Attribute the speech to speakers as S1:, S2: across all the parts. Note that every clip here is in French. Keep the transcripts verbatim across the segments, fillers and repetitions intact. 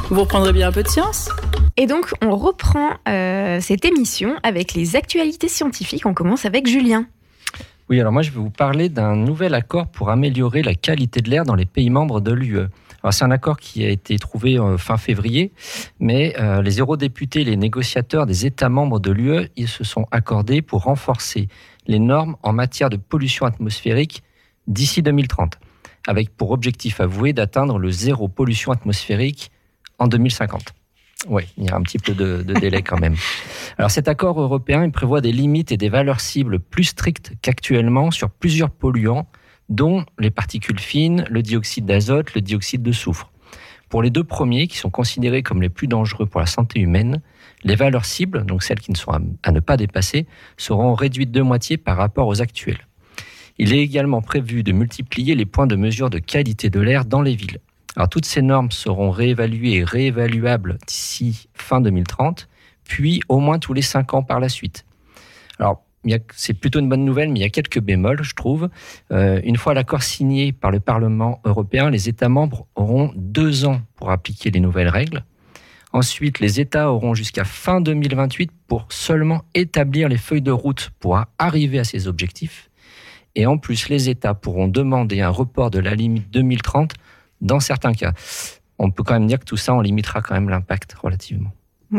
S1: Vous reprendrez bien un peu de science ?
S2: Et donc, on reprend euh, cette émission avec les actualités scientifiques. On commence avec Julien.
S3: Oui, alors moi, je vais vous parler d'un nouvel accord pour améliorer la qualité de l'air dans les pays membres de l'U E. Alors, c'est un accord qui a été trouvé euh, fin février, mais euh, les eurodéputés et les négociateurs des États membres de l'U E, ils se sont accordés pour renforcer les normes en matière de pollution atmosphérique d'ici deux mille trente, avec pour objectif avoué d'atteindre le zéro pollution atmosphérique en deux mille cinquante. Oui, il y a un petit peu de, de délai quand même. Alors cet accord européen, il prévoit des limites et des valeurs cibles plus strictes qu'actuellement sur plusieurs polluants, dont les particules fines, le dioxyde d'azote, le dioxyde de soufre. Pour les deux premiers, qui sont considérés comme les plus dangereux pour la santé humaine, les valeurs cibles, donc celles qui ne sont à, à ne pas dépasser, seront réduites de moitié par rapport aux actuelles. Il est également prévu de multiplier les points de mesure de qualité de l'air dans les villes. Alors, toutes ces normes seront réévaluées et réévaluables d'ici fin deux mille trente, puis au moins tous les cinq ans par la suite. Alors, il y a, c'est plutôt une bonne nouvelle, mais il y a quelques bémols, je trouve. Euh, une fois l'accord signé par le Parlement européen, les États membres auront deux ans pour appliquer les nouvelles règles. Ensuite, les États auront jusqu'à fin deux mille vingt-huit pour seulement établir les feuilles de route pour arriver à ces objectifs. Et en plus, les États pourront demander un report de la limite deux mille trente dans certains cas. On peut quand même dire que tout ça, on limitera quand même l'impact relativement.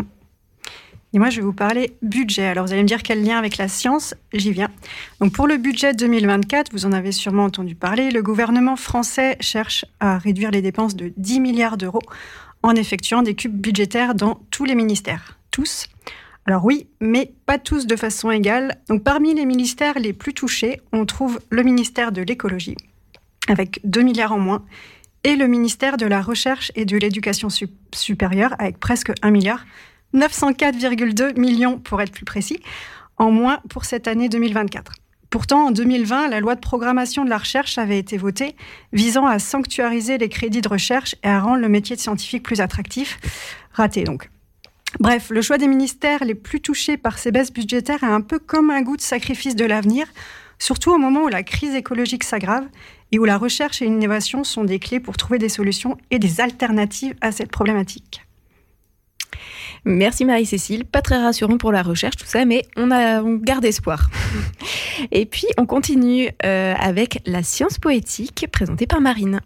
S4: Et moi, je vais vous parler budget. Alors, vous allez me dire quel lien avec la science ? J'y viens. Donc, pour le budget deux mille vingt-quatre, vous en avez sûrement entendu parler, le gouvernement français cherche à réduire les dépenses de dix milliards d'euros en effectuant des coupes budgétaires dans tous les ministères. Tous. Alors oui, mais pas tous de façon égale. Donc, parmi les ministères les plus touchés, on trouve le ministère de l'écologie, avec deux milliards en moins, et le ministère de la Recherche et de l'Éducation sup- supérieure, avec presque un milliard, neuf cent quatre virgule deux millions pour être plus précis, en moins pour cette année deux mille vingt-quatre. Pourtant, en deux mille vingt, la loi de programmation de la recherche avait été votée, visant à sanctuariser les crédits de recherche et à rendre le métier de scientifique plus attractif. Raté donc. Bref, le choix des ministères les plus touchés par ces baisses budgétaires est un peu comme un goût de sacrifice de l'avenir, surtout au moment où la crise écologique s'aggrave et où la recherche et l'innovation sont des clés pour trouver des solutions et des alternatives à cette problématique.
S2: Merci Marie-Cécile, pas très rassurant pour la recherche tout ça, mais on, a, on garde espoir. Et puis on continue euh, avec la science poétique présentée par Marine.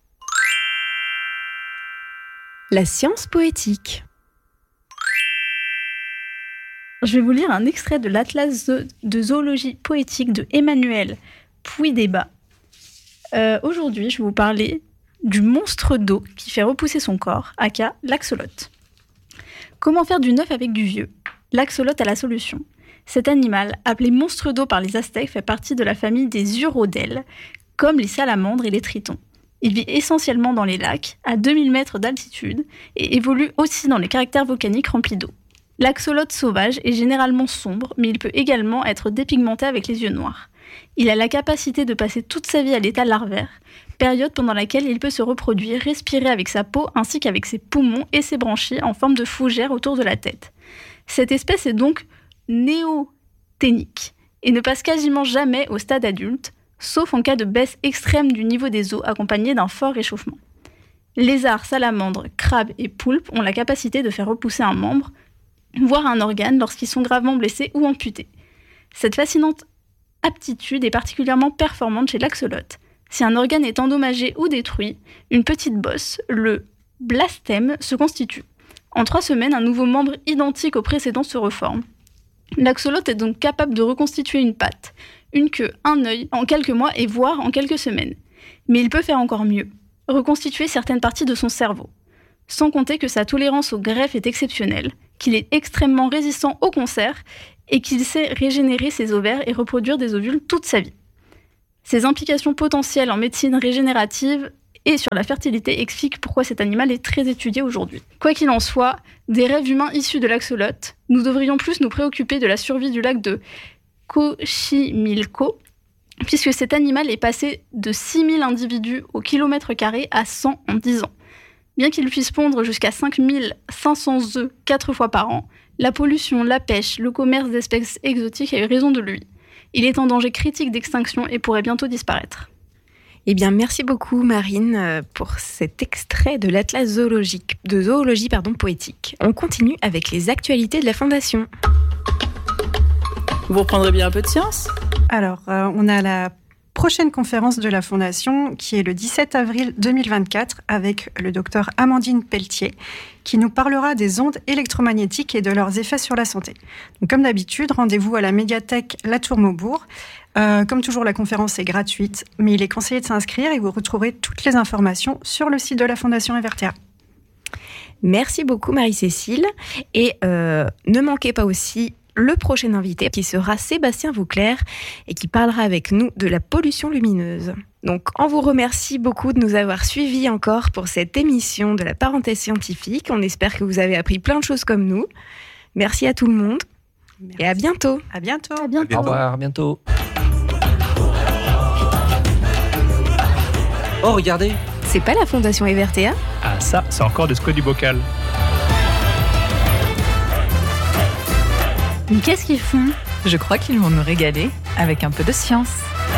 S2: La science poétique.
S5: Je vais vous lire un extrait de l'Atlas de zoologie poétique de Emmanuel Puydébat. Euh, aujourd'hui, je vais vous parler du monstre d'eau qui fait repousser son corps, aka l'axolote. Comment faire du neuf avec du vieux ? L'axolote a la solution. Cet animal, appelé monstre d'eau par les Aztèques, fait partie de la famille des urodèles, comme les salamandres et les tritons. Il vit essentiellement dans les lacs, à deux mille mètres d'altitude, et évolue aussi dans les caractères volcaniques remplis d'eau. L'axolote sauvage est généralement sombre, mais il peut également être dépigmenté avec les yeux noirs. Il a la capacité de passer toute sa vie à l'état larvaire, période pendant laquelle il peut se reproduire, respirer avec sa peau ainsi qu'avec ses poumons et ses branchies en forme de fougère autour de la tête. Cette espèce est donc néoténique et ne passe quasiment jamais au stade adulte, sauf en cas de baisse extrême du niveau des eaux accompagnée d'un fort réchauffement. Lézards, salamandres, crabes et poulpes ont la capacité de faire repousser un membre, voire un organe lorsqu'ils sont gravement blessés ou amputés. Cette fascinante aptitude est particulièrement performante chez l'axolote. Si un organe est endommagé ou détruit, une petite bosse, le blastème, se constitue. En trois semaines, un nouveau membre identique au précédent se reforme. L'axolote est donc capable de reconstituer une patte, une queue, un œil en quelques mois et voire en quelques semaines. Mais il peut faire encore mieux, reconstituer certaines parties de son cerveau. Sans compter que sa tolérance aux greffes est exceptionnelle, qu'il est extrêmement résistant au cancer et qu'il sait régénérer ses ovaires et reproduire des ovules toute sa vie. Ses implications potentielles en médecine régénérative et sur la fertilité expliquent pourquoi cet animal est très étudié aujourd'hui. Quoi qu'il en soit, des rêves humains issus de l'axolote, nous devrions plus nous préoccuper de la survie du lac de Xochimilco, puisque cet animal est passé de six mille individus au kilomètre carré à cent en dix ans. Bien qu'il puisse pondre jusqu'à cinq mille cinq cents œufs quatre fois par an, la pollution, la pêche, le commerce d'espèces exotiques a eu raison de lui. Il est en danger critique d'extinction et pourrait bientôt disparaître.
S2: Eh bien, merci beaucoup Marine pour cet extrait de l'Atlas zoologique, de zoologie pardon, poétique. On continue avec les actualités de la Fondation.
S1: Vous reprendrez bien un peu de science ?
S4: Alors, euh, on a la prochaine conférence de la Fondation qui est le dix-sept avril deux mille vingt-quatre avec le docteur Amandine Pelletier qui nous parlera des ondes électromagnétiques et de leurs effets sur la santé. Donc, comme d'habitude, rendez-vous à la médiathèque La Tour Maubourg. Euh, comme toujours, la conférence est gratuite, mais il est conseillé de s'inscrire et vous retrouverez toutes les informations sur le site de la Fondation Evertea.
S2: Merci beaucoup Marie-Cécile. Et euh, ne manquez pas aussi le prochain invité qui sera Sébastien Vauclair et qui parlera avec nous de la pollution lumineuse. Donc, on vous remercie beaucoup de nous avoir suivis encore pour cette émission de la parenthèse scientifique. On espère que vous avez appris plein de choses comme nous. Merci à tout le monde. Merci. Et à bientôt.
S4: À bientôt.
S5: À bientôt.
S3: Au revoir, à bientôt. Oh, regardez.
S2: C'est pas la Fondation Evertea ?
S6: Ah ça, c'est encore de Squat du Bocal.
S5: Mais qu'est-ce qu'ils font ?
S7: Je crois qu'ils vont nous régaler avec un peu de science.